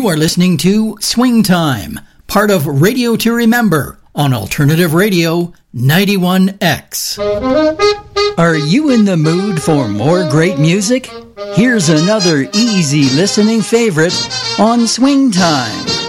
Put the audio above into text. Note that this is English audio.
You are listening to Swing Time, part of Radio to Remember on Alternative Radio 91X. Are you in the mood for more great music? Here's another easy listening favorite on Swing Time.